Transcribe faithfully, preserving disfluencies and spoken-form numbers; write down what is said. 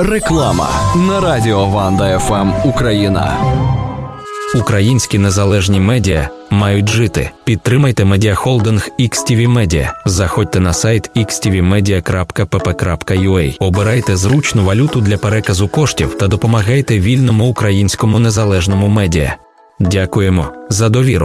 Реклама на радіо Ванда еф ем Україна. Українські незалежні медіа мають жити. Підтримайте медіахолдинг ікс ті ві Media. Заходьте на сайт ікс ті ві медіа крапка пі пі крапка ю а. Обирайте зручну валюту для переказу коштів та допомагайте вільному українському незалежному медіа. Дякуємо за довіру.